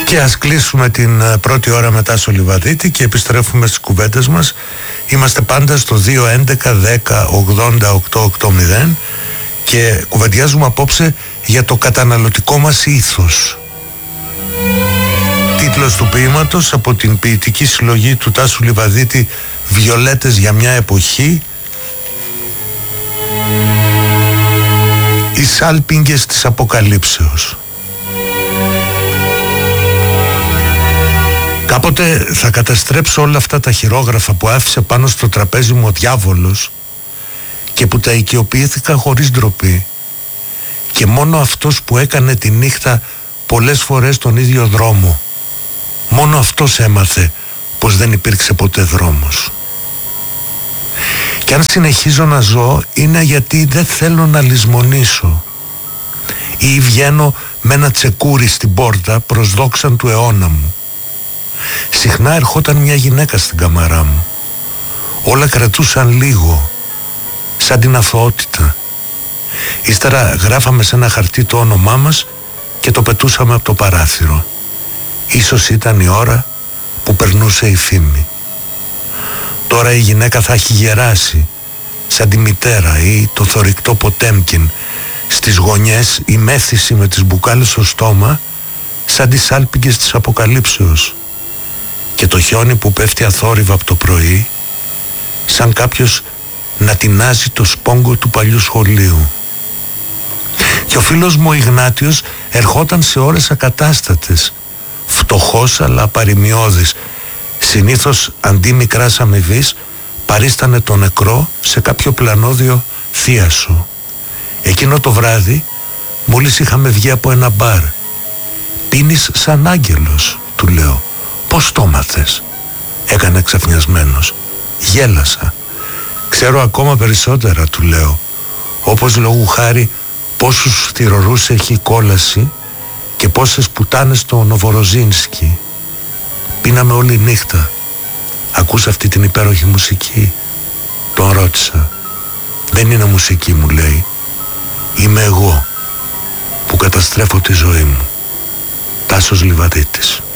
Και ας κλείσουμε την πρώτη ώρα μετά στο Λιβαδίτη και επιστρέφουμε στις κουβέντες μας. Είμαστε πάντα στο 2.11.10.80.880 και κουβεντιάζουμε απόψε για το καταναλωτικό μας ήθος. Τίτλος του ποίηματος από την ποιητική συλλογή του Τάσου Λιβαδίτη, «Βιολέτες για μια εποχή», «Οι σάλπιγγες της Αποκαλύψεως». Κάποτε θα καταστρέψω όλα αυτά τα χειρόγραφα που άφησε πάνω στο τραπέζι μου ο διάβολος και που τα οικειοποιήθηκα χωρίς ντροπή, και μόνο αυτός που έκανε τη νύχτα πολλές φορές τον ίδιο δρόμο, μόνο αυτός έμαθε πως δεν υπήρξε ποτέ δρόμος. Και αν συνεχίζω να ζω είναι γιατί δεν θέλω να λησμονήσω, ή βγαίνω με ένα τσεκούρι στην πόρτα προς δόξαν του αιώνα μου. Συχνά ερχόταν μια γυναίκα στην καμαρά μου. Όλα κρατούσαν λίγο, σαν την αθωότητα. Ύστερα γράφαμε σε ένα χαρτί το όνομά μας και το πετούσαμε από το παράθυρο. Ίσως ήταν η ώρα που περνούσε η φήμη. Τώρα η γυναίκα θα έχει γεράσει, σαν τη μητέρα ή το θωρηκτό Ποτέμκιν. Στις γωνιές η μέθηση με τις μπουκάλες στο στόμα, σαν τις σάλπιγγες της Αποκαλύψεως. Και το χιόνι που πέφτει αθόρυβα από το πρωί, σαν κάποιος να τεινάζει το σπόγκο του παλιού σχολείου. Και ο φίλος μου ο Ιγνάτιος ερχόταν σε ώρες ακατάστατες, φτωχός αλλά παρημιώδης. Συνήθως αντί μικράς αμοιβής παρίστανε το νεκρό σε κάποιο πλανόδιο θίασο. Εκείνο το βράδυ, μόλις είχαμε βγει από ένα μπαρ, «Πίνεις σαν άγγελος», του λέω. «Πώς το μάθες?» Έκανε ξαφνιασμένος. Γέλασα. «Ξέρω ακόμα περισσότερα», του λέω, «όπως λόγου χάρη πόσους θυρωρούς έχει η κόλαση και πόσες πουτάνες στο Νοβοροζίνσκι. Πίναμε όλη νύχτα. Ακούς αυτή την υπέροχη μουσική?» Τον ρώτησα. «Δεν είναι μουσική», μου λέει. «Είμαι εγώ που καταστρέφω τη ζωή μου». Τάσος Λιβαδίτης.